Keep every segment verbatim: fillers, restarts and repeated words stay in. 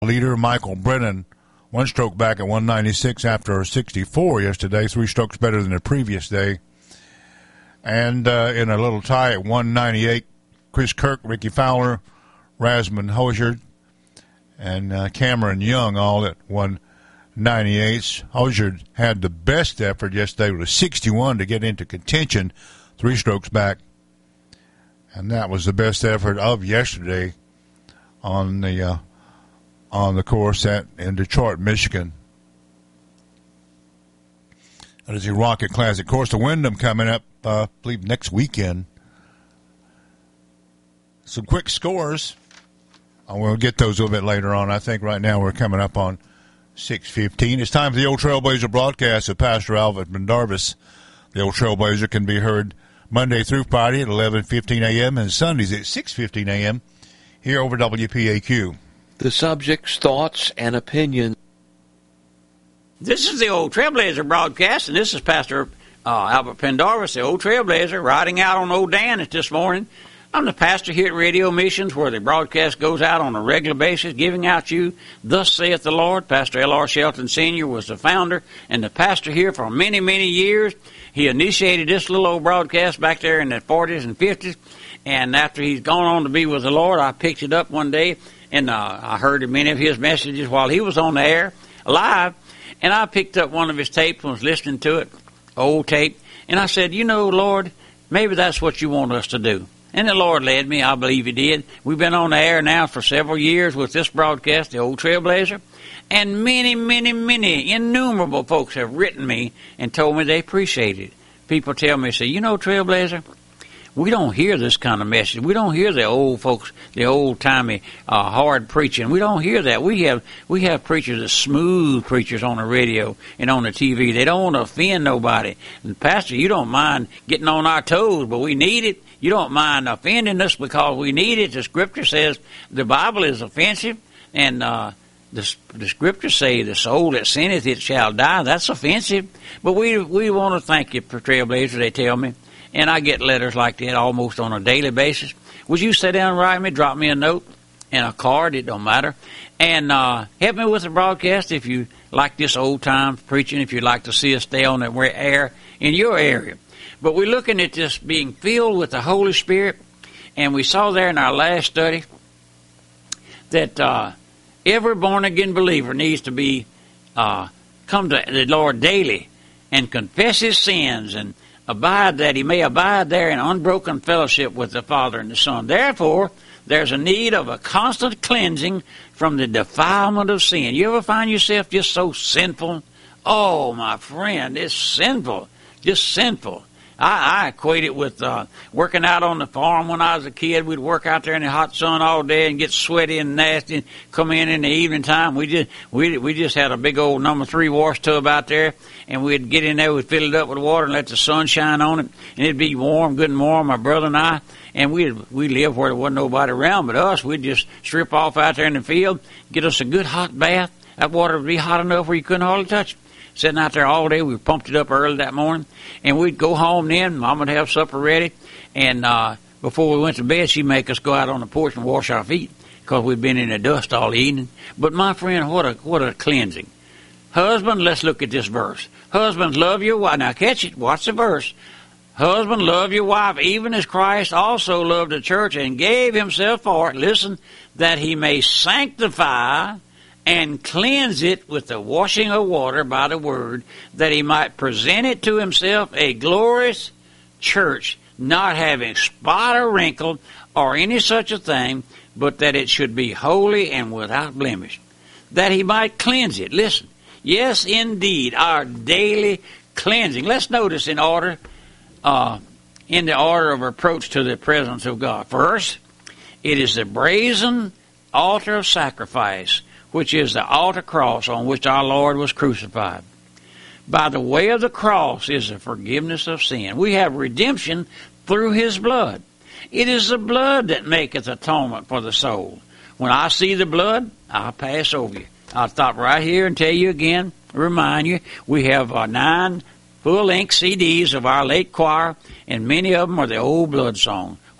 Leader Michael Brennan, one stroke back at one ninety-six after sixty-four yesterday, three strokes better than the previous day. And uh, in a little tie at one ninety-eight, Chris Kirk, Ricky Fowler, Rasmus Hosier, and uh, Cameron Young all at one ninety-eight. Hosier had the best effort yesterday with a sixty-one to get into contention, three strokes back. And that was the best effort of yesterday on the uh, on the course at in Detroit, Michigan. That is the Rocket Classic course. The Wyndham coming up, uh, I believe, next weekend. Some quick scores. Uh, we'll get those a little bit later on. I think right now we're coming up on six fifteen. It's time for the Old Trailblazer broadcast with Pastor Alvin Pendarvis. The Old Trailblazer can be heard Monday through Friday at eleven fifteen a.m. and Sundays at six fifteen a.m. here over W P A Q. The subject's thoughts and opinions. This is the Old Trailblazer broadcast, and this is Pastor uh, Albert Pendarvis, the Old Trailblazer, riding out on Old Dan this morning. I'm the pastor here at Radio Missions, where the broadcast goes out on a regular basis, giving out you, thus saith the Lord. Pastor L R. Shelton Senior was the founder and the pastor here for many, many years. He initiated this little old broadcast back there in the forties and fifties, and after he's gone on to be with the Lord, I picked it up one day, and uh, I heard many of his messages while he was on the air, live, and I picked up one of his tapes and was listening to it, old tape, and I said, you know, Lord, maybe that's what you want us to do. And the Lord led me. I believe He did. We've been on the air now for several years with this broadcast, the Old Trailblazer. And many, many, many innumerable folks have written me and told me they appreciate it. People tell me, say, you know, Trailblazer, we don't hear this kind of message. We don't hear the old folks, the old-timey, uh, hard preaching. We don't hear that. We have we have preachers, that smooth preachers on the radio and on the T V. They don't want to offend nobody. And Pastor, you don't mind getting on our toes, but we need it. You don't mind offending us because we need it. The Scripture says the Bible is offensive, and uh, the, the Scriptures say the soul that sinneth, it shall die. That's offensive. But we we want to thank you for Trailblazer, they tell me. And I get letters like that almost on a daily basis. Would you sit down and write me, drop me a note and a card, it don't matter, and uh, help me with the broadcast if you like this old-time preaching, if you'd like to see us stay on the air in your area. But we're looking at this being filled with the Holy Spirit, and we saw there in our last study that uh, every born-again believer needs to be uh, come to the Lord daily and confess his sins and abide that he may abide there in unbroken fellowship with the Father and the Son. Therefore, there's a need of a constant cleansing from the defilement of sin. You ever find yourself just so sinful? Oh, my friend, it's sinful, just sinful. I, I equate it with uh, working out on the farm when I was a kid. We'd work out there in the hot sun all day and get sweaty and nasty and come in in the evening time. We just we we just had a big old number three wash tub out there, and we'd get in there, we'd fill it up with water and let the sun shine on it, and it'd be warm, good and warm, my brother and I. And we'd, we lived where there wasn't nobody around but us. We'd just strip off out there in the field, get us a good hot bath. That water would be hot enough where you couldn't hardly touch it. Sitting out there all day, we pumped it up early that morning, and we'd go home then. Mom would have supper ready, and uh, before we went to bed, she'd make us go out on the porch and wash our feet because we'd been in the dust all evening. But my friend, what a what a cleansing. Husband, let's look at this verse. Husbands, love your wife. Now catch it. Watch the verse. Husband, love your wife, even as Christ also loved the church and gave himself for it. Listen, that he may sanctify and cleanse it with the washing of water by the word, that he might present it to himself a glorious church, not having spot or wrinkle or any such a thing, but that it should be holy and without blemish, that he might cleanse it. Listen, yes, indeed, our daily cleansing. Let's notice in order, uh, in the order of approach to the presence of God. First, it is the brazen altar of sacrifice, which is the altar cross on which our Lord was crucified. By the way of the cross is the forgiveness of sin. We have redemption through his blood. It is the blood that maketh atonement for the soul. When I see the blood, I'll pass over you. I'll stop right here and tell you again, remind you, we have uh, nine full-length C Ds of our late choir, and many of them are the old blood song,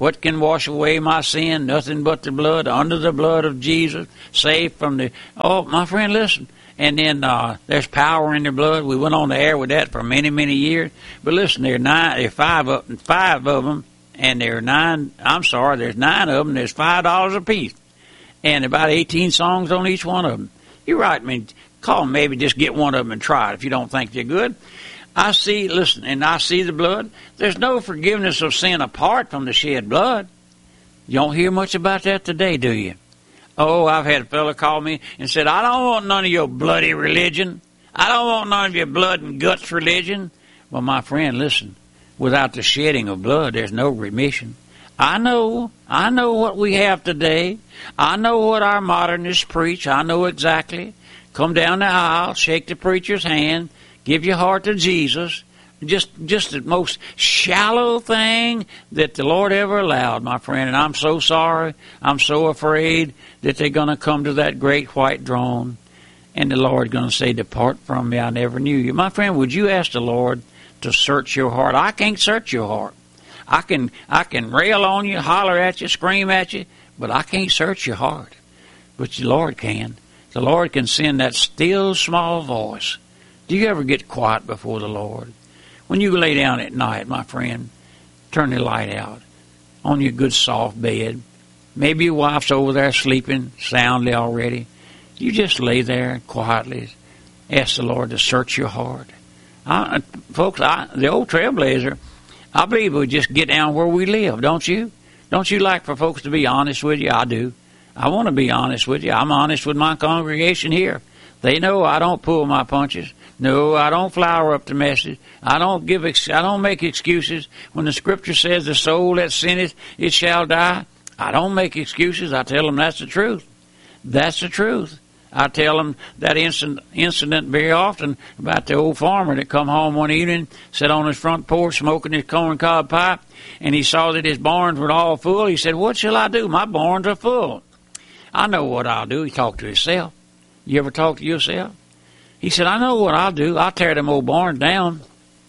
What can wash away my sin? Nothing but the blood, under the blood of Jesus, saved from the... Oh, my friend, listen. And then uh, there's power in the blood. We went on the air with that for many, many years. But listen, there are nine, there are five of, five of them, and there are nine, I'm sorry, there's nine of them. There's five dollars a piece. And about eighteen songs on each one of them. You're right, I mean, call them, maybe just get one of them and try it if you don't think they're good. I see, listen, and I see the blood. There's no forgiveness of sin apart from the shed blood. You don't hear much about that today, do you? Oh, I've had a fella call me and said, I don't want none of your bloody religion. I don't want none of your blood and guts religion. Well, my friend, listen, without the shedding of blood, there's no remission. I know, I know what we have today. I know what our modernists preach. I know exactly. Come down the aisle, shake the preacher's hand, give your heart to Jesus. Just just the most shallow thing that the Lord ever allowed, my friend. And I'm so sorry. I'm so afraid that they're going to come to that great white throne. And the Lord going to say, depart from me, I never knew you. My friend, would you ask the Lord to search your heart? I can't search your heart. I can, I can rail on you, holler at you, scream at you, but I can't search your heart. But the Lord can. The Lord can send that still small voice. Do you ever get quiet before the Lord? When you lay down at night, my friend, turn the light out on your good soft bed. Maybe your wife's over there sleeping soundly already. You just lay there quietly. Ask the Lord to search your heart. I, folks, I, the old Trailblazer, I believe we just get down where we live, don't you? Don't you like for folks to be honest with you? I do. I want to be honest with you. I'm honest with my congregation here. They know I don't pull my punches. No, I don't flower up the message. I don't give. Ex- I don't make excuses. When the Scripture says the soul that sinneth, it shall die, I don't make excuses. I tell them that's the truth. That's the truth. I tell them that incident, incident very often about the old farmer that come home one evening, sat on his front porch smoking his corncob pipe, and he saw that his barns were all full. He said, what shall I do? My barns are full. I know what I'll do. He talked to himself. You ever talk to yourself? He said, I know what I'll do. I'll tear them old barns down.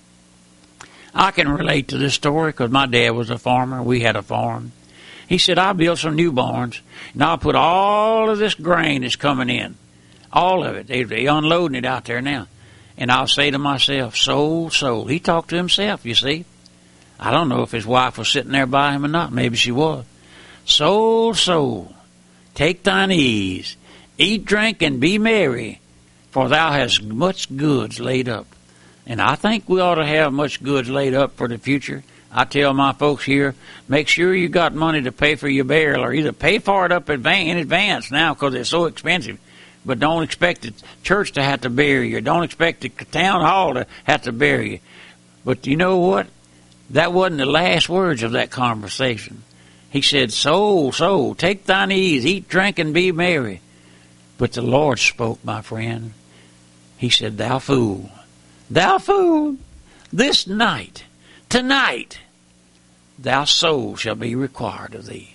I can relate to this story because my dad was a farmer. We had a farm. He said, I'll build some new barns, and I'll put all of this grain that's coming in, all of it. They, they unloading it out there now. And I'll say to myself, soul, soul. He talked to himself, you see. I don't know if his wife was sitting there by him or not. Maybe she was. Soul, soul, take thine ease. Eat, drink, and be merry, for thou hast much goods laid up. And I think we ought to have much goods laid up for the future. I tell my folks here, make sure you got money to pay for your burial, or either pay for it up in advance now because it's so expensive. But don't expect the church to have to bury you. Don't expect the town hall to have to bury you. But you know what? That wasn't the last words of that conversation. He said, soul, soul, take thine ease, eat, drink, and be merry. But the Lord spoke, my friend. He said, thou fool, thou fool, this night, tonight, thou soul shall be required of thee.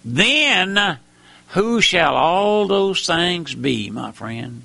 Then who shall all those things be, my friend?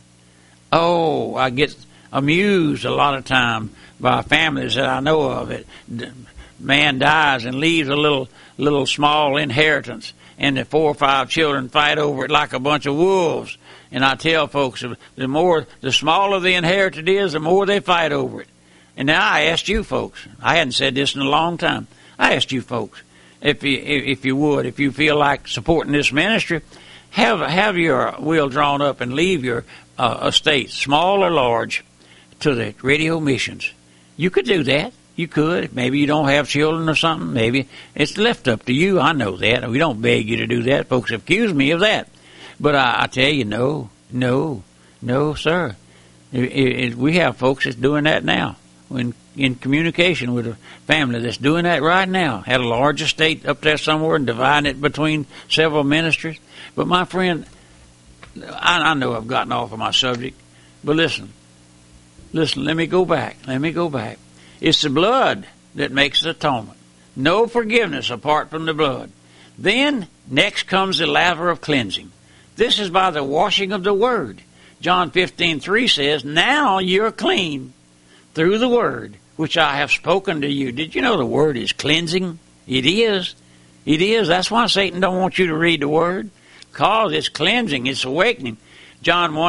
Oh, I get amused a lot of time by families that I know of. It man dies and leaves a little little small inheritance, and the four or five children fight over it like a bunch of wolves. And I tell folks, the more, the smaller the inheritance is, the more they fight over it. And now I asked you folks, I hadn't said this in a long time. I asked you folks, if you if you would, if you feel like supporting this ministry, have have your will drawn up and leave your uh, estate, small or large, to the radio missions. You could do that. You could. Maybe you don't have children or something. Maybe it's left up to you. I know that. We don't beg you to do that. Folks accuse me of that. But I, I tell you, no, no, no, sir. It, it, we have folks that's doing that now. In, in communication with a family that's doing that right now. Had a large estate up there somewhere and dividing it between several ministries. But my friend, I, I know I've gotten off of my subject, but listen, listen, let me go back. Let me go back. It's the blood that makes the atonement. No forgiveness apart from the blood. Then, next comes the laver of cleansing. This is by the washing of the Word. John fifteen three says, now you're clean through the Word, which I have spoken to you. Did you know the Word is cleansing? It is. It is. That's why Satan don't want you to read the Word. Because it's cleansing. It's awakening. John one